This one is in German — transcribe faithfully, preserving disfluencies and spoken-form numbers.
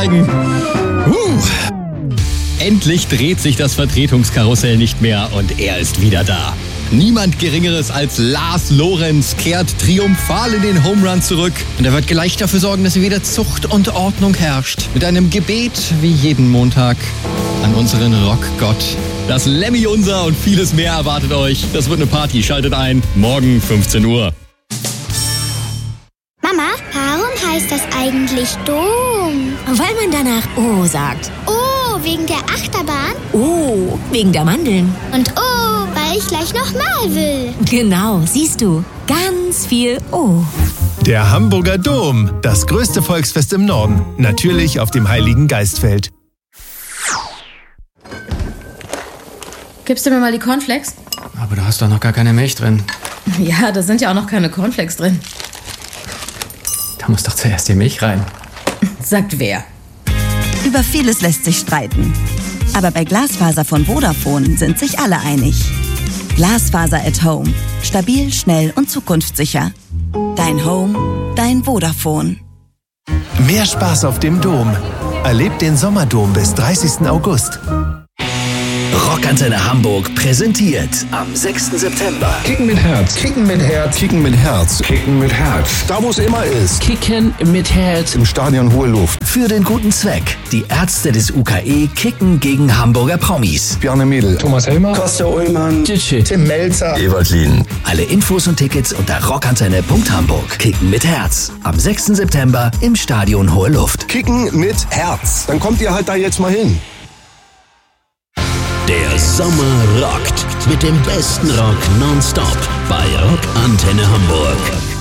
aussteigen. Uh. Endlich dreht sich das Vertretungskarussell nicht mehr und er ist wieder da. Niemand Geringeres als Lars Lorenz kehrt triumphal in den Home Run zurück. Und er wird gleich dafür sorgen, dass wieder Zucht und Ordnung herrscht. Mit einem Gebet wie jeden Montag an unseren Rockgott. Das Lemmy Unser und vieles mehr erwartet euch. Das wird eine Party. Schaltet ein. Morgen fünfzehn Uhr. Mama, warum heißt das eigentlich Dom? Weil man danach O sagt. Oh, wegen der Achterbahn? Oh, wegen der Mandeln. Und oh, weil ich gleich nochmal will. Genau, siehst du. Ganz viel O. Der Hamburger Dom, das größte Volksfest im Norden. Natürlich auf dem Heiligen Geistfeld. Gibst du mir mal die Cornflakes? Aber da hast doch noch gar keine Milch drin. Ja, da sind ja auch noch keine Cornflakes drin. Da muss doch zuerst die Milch rein. Sagt wer? Über vieles lässt sich streiten. Aber bei Glasfaser von Vodafone sind sich alle einig. Glasfaser at Home. Stabil, schnell und zukunftssicher. Dein Home, dein Vodafone. Mehr Spaß auf dem Dom. Erlebt den Sommerdom bis dreißigsten August. Rockantenne Hamburg präsentiert am sechsten September. Kicken mit Herz. Kicken mit Herz. Kicken mit Herz. Kicken mit Herz. Da, wo es immer ist. Kicken mit Herz. Im Stadion Hohe Luft. Für den guten Zweck. Die Ärzte des U K E kicken gegen Hamburger Promis. Bjarne Mädel. Thomas Helmer. Costa Ullmann. Tschitschit. Tim Melzer. Ewald Lien. Alle Infos und Tickets unter rockantenne punkt hamburg. Kicken mit Herz. Am sechsten September im Stadion Hohe Luft. Kicken mit Herz. Dann kommt ihr halt da jetzt mal hin. Der Sommer rockt mit dem besten Rock nonstop bei Rockantenne Hamburg.